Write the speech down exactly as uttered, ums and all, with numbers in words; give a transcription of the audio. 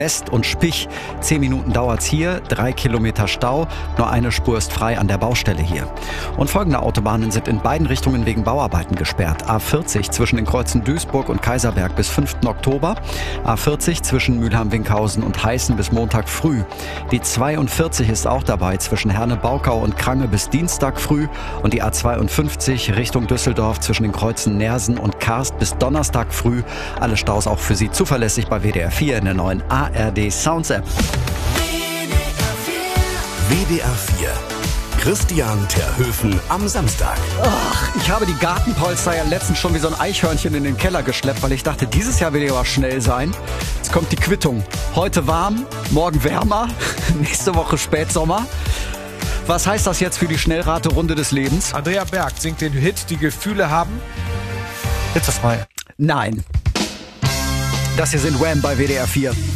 West und Spich. Zehn Minuten dauert's hier, drei Kilometer Stau, nur eine Spur ist frei an der Baustelle hier. Und folgende Autobahnen sind in beiden Richtungen wegen Bauarbeiten gesperrt. A vierzig zwischen den Kreuzen Duisburg und Kaiserberg bis fünften Oktober. A vierzig zwischen Mülheim-Winkhausen und Heißen bis Montag früh. Die zweiundvierzig ist auch dabei zwischen Herne-Baukau und Krange bis Dienstag früh. Und die A zweiundfünfzig Richtung Düsseldorf zwischen den Kreuzen Nersen und Karst bis Donnerstag früh. Alle Staus auch für Sie zuverlässig bei W D R vier in der neuen A R D Sounds App. W D R vier. Christian Terhöfen am Samstag. Ach, ich habe die Gartenpolster ja letztens schon wie so ein Eichhörnchen in den Keller geschleppt, weil ich dachte, dieses Jahr will ja aber schnell sein. Jetzt kommt die Quittung. Heute warm, morgen wärmer, nächste Woche Spätsommer. Was heißt das jetzt für die Schnellrate-Runde des Lebens? Andrea Berg singt den Hit Die Gefühle haben. Jetzt ist frei. Nein. Das hier sind Wham bei W D R vier.